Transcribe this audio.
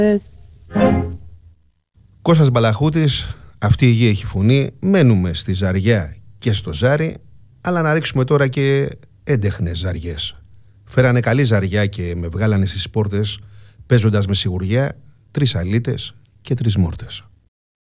Κώστας Μπαλαχούτης, αυτή η γη έχει φωνή. Μένουμε στη ζαριά και στο ζάρι, αλλά να ρίξουμε τώρα και έντεχνες ζαριές. Φέρανε καλή ζαριά και με βγάλανε στις πόρτες, παίζοντας με σιγουριά 3 αλήτες και 3 μόρτες.